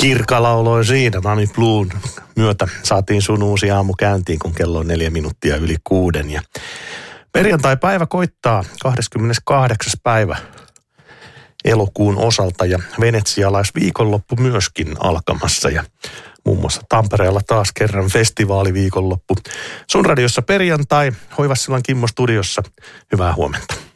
Kirka lauloi siinä Mami Bluun myötä. Saatiin sun uusi aamu käyntiin, kun kello on 4 minuuttia yli 6. Ja perjantai-päivä koittaa 28. päivä elokuun osalta ja venetsialaisviikonloppu myöskin alkamassa. Ja muun muassa Tampereella taas kerran festivaaliviikonloppu. Sun radiossa perjantai, Hoivassilan Kimmo studiossa. Hyvää huomenta.